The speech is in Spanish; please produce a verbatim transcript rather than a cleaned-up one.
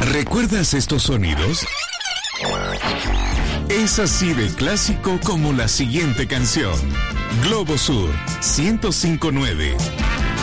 ¿Recuerdas estos sonidos? Es así de clásico como la siguiente canción. Globo Sur ciento cinco punto nueve.